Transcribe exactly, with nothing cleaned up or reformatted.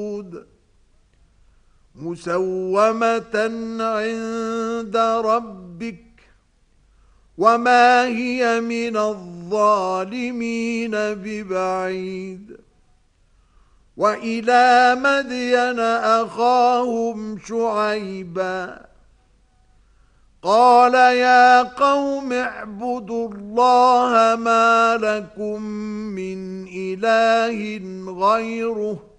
مسومة عند ربك وما هي من الظالمين ببعيد. وإلى مدين أخاهم شعيبا قال يا قوم اعبدوا الله ما لكم من إله غيره